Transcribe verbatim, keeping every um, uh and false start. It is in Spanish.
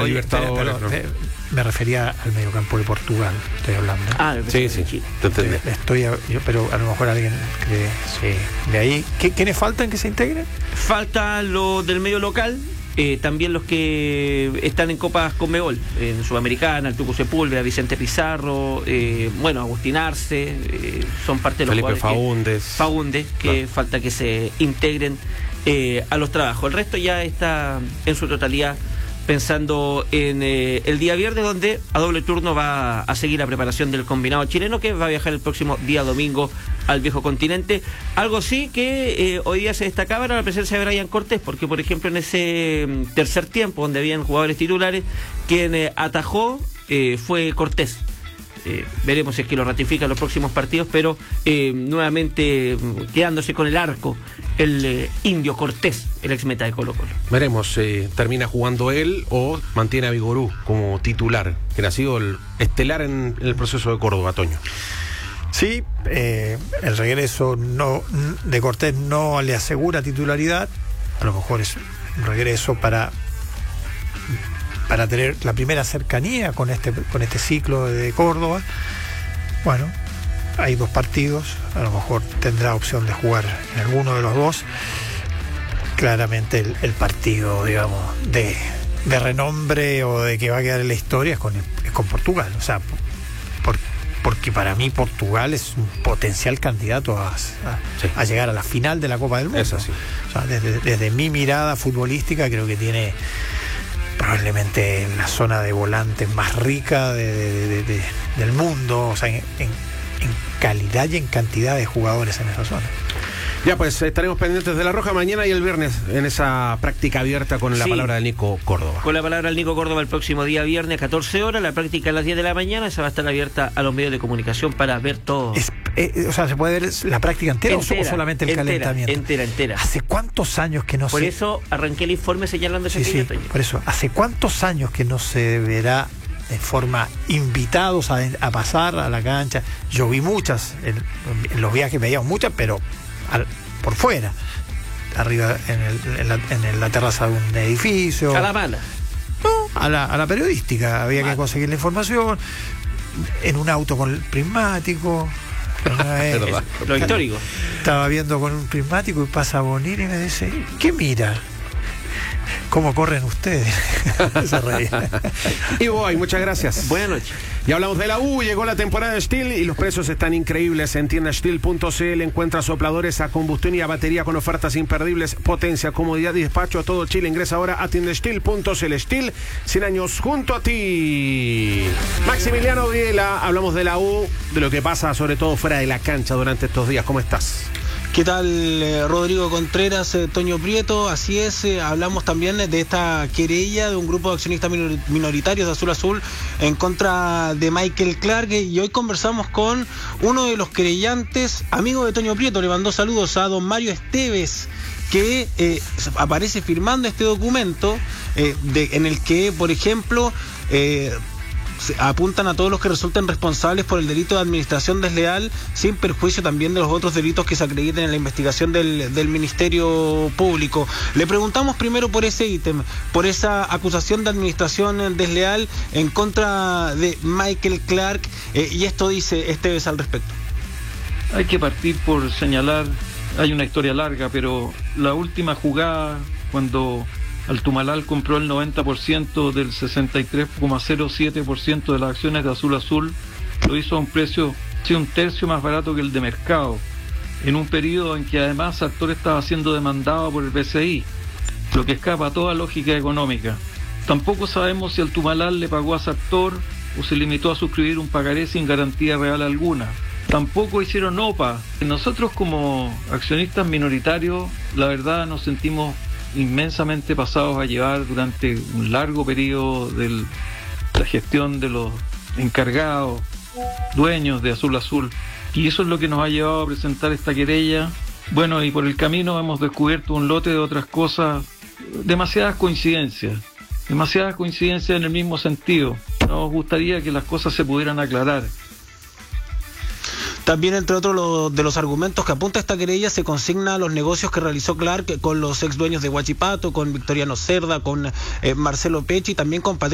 Oye, Libertadores. pero, pero, ¿no? Me refería al mediocampo de Portugal, estoy hablando. Ah, sí, sí, Chile. Te entendí. Estoy, yo, pero a lo mejor alguien cree, sí, de ahí. ¿Qué, ¿Quiénes faltan que se integren? Falta los del medio local. Eh, también los que están en Copas Conmebol, en Sudamericana, el Tuco Sepúlveda, Vicente Pizarro, eh, bueno, Agustín Arce, eh, son parte de los Felipe jugadores Faúndez. que, Faúndez, que claro. falta que se integren eh, a los trabajos. El resto ya está en su totalidad pensando en eh, el día viernes, donde a doble turno va a seguir la preparación del combinado chileno, que va a viajar el próximo día domingo al viejo continente. Algo sí que eh, hoy día se destacaba era la presencia de Brian Cortés, porque por ejemplo en ese tercer tiempo, donde habían jugadores titulares, quien eh, atajó eh, fue Cortés. Eh, veremos si es que lo ratifica en los próximos partidos, pero eh, nuevamente quedándose con el arco el eh, Indio Cortés, el ex meta de Colo Colo. Veremos, eh, termina jugando él o mantiene a Vigorú como titular, que ha sido el estelar en, en el proceso de Córdoba, Toño. Sí, eh, el regreso no de Cortés no le asegura titularidad, a lo mejor es un regreso para para tener la primera cercanía con este con este ciclo de Córdoba. Bueno, hay dos partidos, a lo mejor tendrá opción de jugar en alguno de los dos. Claramente el, el partido, digamos, de, de renombre o de que va a quedar en la historia es con, es con Portugal, o sea, por, porque para mí Portugal es un potencial candidato a, a, sí. a llegar a la final de la Copa del Mundo. Eso sí. O sea, desde, desde mi mirada futbolística creo que tiene probablemente la zona de volantes más rica de, de, de, de, del mundo, o sea, en, en, en calidad y en cantidad de jugadores en esa zona. Ya, pues estaremos pendientes de La Roja mañana y el viernes en esa práctica abierta con la sí, palabra del Nico Córdoba. Con la palabra del Nico Córdoba el próximo día viernes, catorce horas, la práctica a las diez de la mañana, esa va a estar abierta a los medios de comunicación para ver todo. Es, eh, o sea, ¿se puede ver la práctica entera, entera o solamente el entera, calentamiento? Entera, entera. ¿Hace cuántos años que no se...? Por eso arranqué el informe señalando ese sí, sí, por eso, ¿hace cuántos años que no se verá de forma invitados a, a pasar a la cancha? Yo vi muchas, en, en los viajes veíamos muchas, pero... Al, por fuera, arriba en, el, en, la, en la terraza de un edificio. A la mala. No, a la, a la periodística. Había Mal. que conseguir la información en un auto con el prismático. Vez, lo histórico. Estaba viendo con un prismático y pasa Bonini y me dice, ¿qué mira? ¿Cómo corren ustedes? Se reía. Y voy, muchas gracias. Buenas noches. Y hablamos de la U, llegó la temporada de Steel y los precios están increíbles. En tienda steel punto c l encuentra sopladores a combustión y a batería con ofertas imperdibles, potencia, comodidad y despacho a todo Chile. Ingresa ahora a tienda steel punto c l. Steel, cien años junto a ti. Maximiliano Viela, hablamos de la U, de lo que pasa sobre todo fuera de la cancha durante estos días. ¿Cómo estás? ¿Qué tal, eh, Rodrigo Contreras, eh, Toño Prieto? Así es, eh, hablamos también de esta querella de un grupo de accionistas minor- minoritarios de Azul Azul en contra de Michael Clark, y hoy conversamos con uno de los querellantes, amigo de Toño Prieto. Le mandó saludos a don Mario Esteves, que eh, aparece firmando este documento eh, de, en el que, por ejemplo, eh, apuntan a todos los que resulten responsables por el delito de administración desleal, sin perjuicio también de los otros delitos que se acrediten en la investigación del, del Ministerio Público. Le preguntamos primero por ese ítem, por esa acusación de administración desleal en contra de Michael Clark, eh, y esto dice Esteves al respecto. Hay que partir por señalar, hay una historia larga, pero la última jugada, cuando Altumalal compró el noventa por ciento del sesenta y tres coma cero siete por ciento de las acciones de Azul Azul, lo hizo a un precio, sí, un tercio más barato que el de mercado, en un periodo en que además Sartor estaba siendo demandado por el B C I, lo que escapa a toda lógica económica. Tampoco sabemos si Altumalal le pagó a Sartor o se limitó a suscribir un pagaré sin garantía real alguna. Tampoco hicieron O P A. Nosotros como accionistas minoritarios, la verdad, nos sentimos inmensamente pasados a llevar durante un largo periodo de la gestión de los encargados, dueños de Azul Azul, y eso es lo que nos ha llevado a presentar esta querella. Bueno, y por el camino hemos descubierto un lote de otras cosas, demasiadas coincidencias, demasiadas coincidencias en el mismo sentido. Nos gustaría que las cosas se pudieran aclarar. También, entre otros lo, de los argumentos que apunta esta querella, se consigna los negocios que realizó Clark con los ex dueños de Huachipato, con Victoriano Cerda, con eh, Marcelo Pecci, y también con Patricio